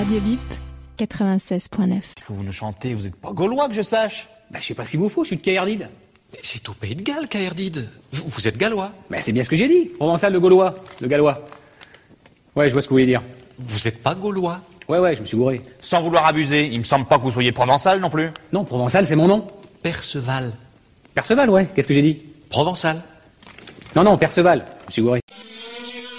Radio Bip 96.9. Est-ce que vous nous chantez? Vous êtes pas gaulois que je sache? Bah, je sais pas s'il vous faut, je suis de Caerdide. Mais c'est au Pays de Galles, Caerdide. Vous êtes gallois. Bah, c'est bien ce que j'ai dit. Provençal de Gaulois. De Gallois. Ouais, je vois ce que vous voulez dire. Vous êtes pas gaulois. Ouais, je me suis gouré. Sans vouloir abuser, il me semble pas que vous soyez provençal non plus. Non, Provençal, c'est mon nom. Perceval. Perceval, ouais. Qu'est-ce que j'ai dit? Provençal. Non, Perceval. Je me suis gouré.